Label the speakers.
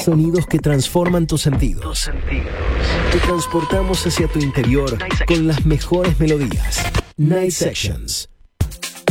Speaker 1: Sonidos que transforman tus sentidos. Te transportamos hacia tu interior con las mejores melodías. Night Sessions.